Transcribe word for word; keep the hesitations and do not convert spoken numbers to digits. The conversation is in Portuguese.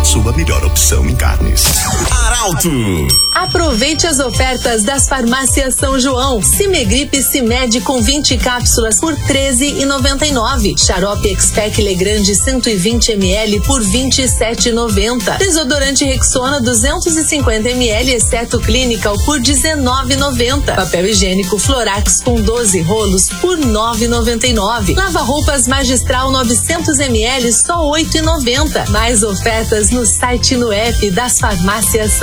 sua melhor opção em carnes. Arauto. Aproveite as ofertas das farmácias São João. Cimegripe Cimed com vinte cápsulas por treze reais e noventa e nove centavos. Xarope Expec Legrande cento e vinte mililitros por vinte e sete reais e noventa centavos. Desodorante Rexona duzentos e cinquenta mililitros, exceto Clinical, por dezenove reais e noventa centavos. Papel higiênico Florax com doze rolos por nove reais e noventa e nove centavos. Lava-roupas Magistral novecentos mililitros, só oito reais e noventa centavos. Mais ofertas no site e no app das farmácias